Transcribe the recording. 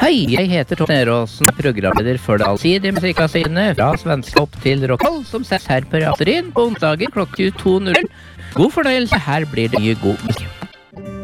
Hei, jeg heter Tom Neråsen, programleder for det allsidige musikkmagasinet fra svensk opp til rock'n'roll, som ses her på Teaterin på onsdager klokka 22:00. God fornøyelse, her blir det mye god musikk.